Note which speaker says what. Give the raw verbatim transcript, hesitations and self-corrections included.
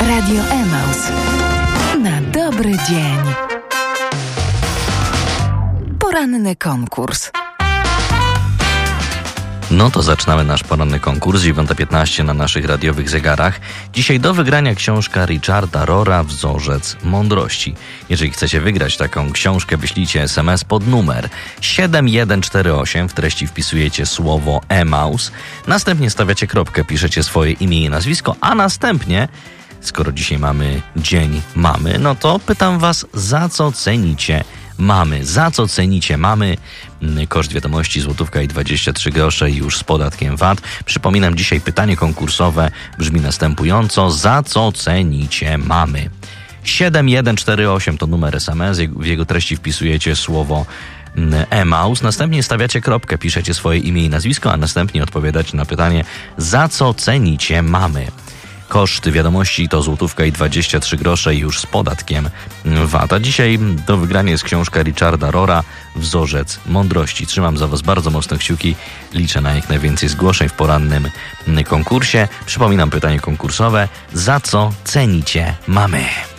Speaker 1: Radio Emaus. Na dobry dzień. Poranny konkurs.
Speaker 2: No to zaczynamy nasz poranny konkurs. dziewiąta piętnaście na naszych radiowych zegarach. Dzisiaj do wygrania książka Richarda Rohra Wzorzec Mądrości. Jeżeli chcecie wygrać taką książkę, wyślijcie es em es pod numer siedem jeden cztery osiem. W treści wpisujecie słowo Emaus. Następnie stawiacie kropkę, piszecie swoje imię i nazwisko, a następnie, skoro dzisiaj mamy Dzień Mamy, no to pytam was, za co cenicie mamy? Za co cenicie mamy? Koszt wiadomości złotówka i dwadzieścia trzy grosze już z podatkiem V A T. Przypominam, dzisiaj pytanie konkursowe brzmi następująco. Za co cenicie mamy? siedem jeden cztery osiem to numer es em es. W jego treści wpisujecie słowo Emaus. Następnie stawiacie kropkę, piszecie swoje imię i nazwisko, a następnie odpowiadacie na pytanie, za co cenicie mamy? Koszt wiadomości to złotówka i dwadzieścia trzy grosze już z podatkiem V A T. A dzisiaj do wygrania jest książka Richarda Rohra Wzorzec Mądrości. Trzymam za was bardzo mocno kciuki. Liczę na jak najwięcej zgłoszeń w porannym konkursie. Przypominam pytanie konkursowe. Za co cenicie mamy?